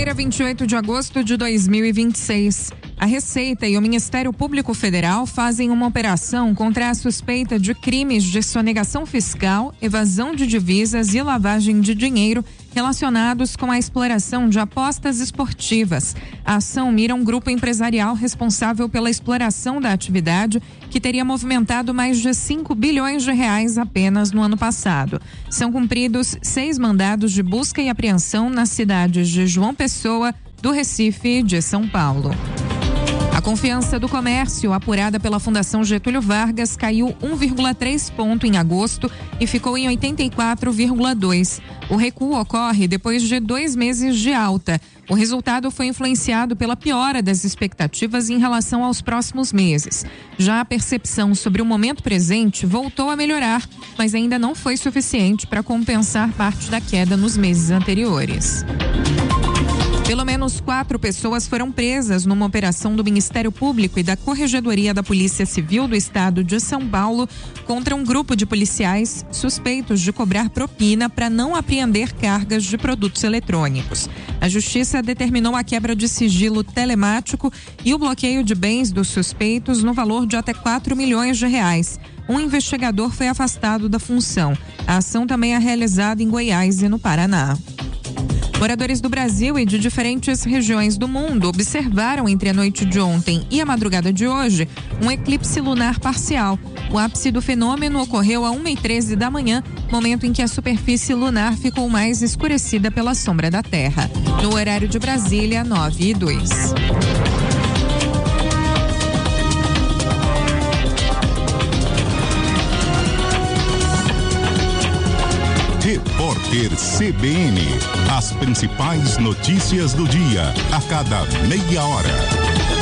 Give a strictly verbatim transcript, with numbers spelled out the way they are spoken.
Quinta-feira, vinte e oito de agosto de dois mil e vinte e seis. A Receita e o Ministério Público Federal fazem uma operação contra a suspeita de crimes de sonegação fiscal, evasão de divisas e lavagem de dinheiro relacionados com a exploração de apostas esportivas. A ação mira um grupo empresarial responsável pela exploração da atividade, que teria movimentado mais de cinco bilhões de reais apenas no ano passado. São cumpridos seis mandados de busca e apreensão nas cidades de João Pessoa, do Recife e de São Paulo. A confiança do comércio, apurada pela Fundação Getúlio Vargas, caiu um vírgula três ponto em agosto e ficou em oitenta e quatro vírgula dois. O recuo ocorre depois de dois meses de alta. O resultado foi influenciado pela piora das expectativas em relação aos próximos meses. Já a percepção sobre o momento presente voltou a melhorar, mas ainda não foi suficiente para compensar parte da queda nos meses anteriores. Pelo menos quatro pessoas foram presas numa operação do Ministério Público e da Corregedoria da Polícia Civil do Estado de São Paulo contra um grupo de policiais suspeitos de cobrar propina para não apreender cargas de produtos eletrônicos. A Justiça determinou a quebra de sigilo telemático e o bloqueio de bens dos suspeitos no valor de até quatro milhões de reais. Um investigador foi afastado da função. A ação também é realizada em Goiás e no Paraná. Moradores do Brasil e de diferentes regiões do mundo observaram entre a noite de ontem e a madrugada de hoje um eclipse lunar parcial. O ápice do fenômeno ocorreu a uma e treze da manhã, momento em que a superfície lunar ficou mais escurecida pela sombra da Terra. No horário de Brasília, nove e dois. Repórter C B N. As principais notícias do dia, a cada meia hora.